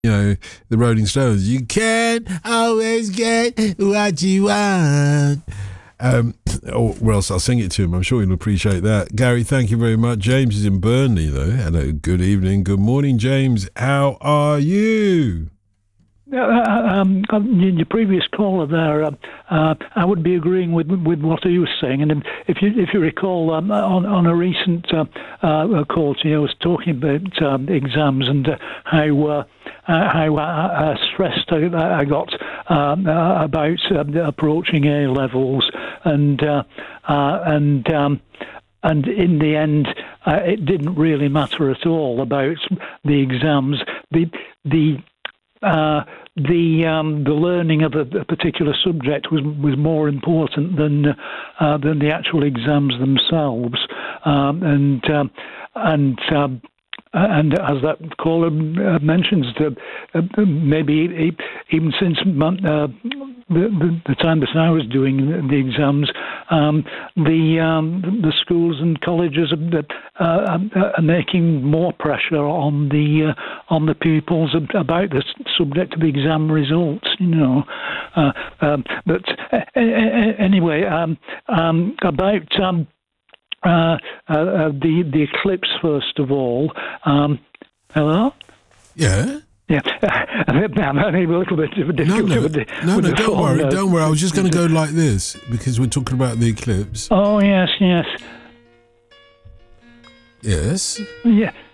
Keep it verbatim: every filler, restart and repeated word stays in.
you know, the Rolling Stones. You can't always get what you want. Um, or, or else I'll sing it to him. I'm sure he'll appreciate that. Gary, thank you very much. James is in Burnley, though. Hello, good evening, good morning, James. How are you? Uh, um, in your previous caller there, uh, uh, I would be agreeing with with what he was saying. And if you if you recall, um, on on a recent uh, uh, call to you, I was talking about um, exams and uh, how uh, how uh, stressed I, I got um, uh, about uh, approaching A levels, and uh, uh, and. Um, And in the end, uh, it didn't really matter at all about the exams. The the uh, the um, the learning of a, a particular subject was was more important than uh, than the actual exams themselves. Um, and um, and um, and as that caller mentions, uh, uh, maybe even since uh, the, the, the time that I was doing the exams, um, the um, the schools and colleges are, uh, are making more pressure on the uh, on the pupils about the subject of exam results. You know, uh, um, but uh, anyway, um, um, about. Um, Uh, uh, the the eclipse, first of all. Um, hello? Yeah? Yeah. I'm having a little bit of a difficulty no, no, with the No, with no, the don't phone, worry, uh, don't worry. I was just going to go like this because we're talking about the eclipse. Oh, yes, yes. Yes? Yeah.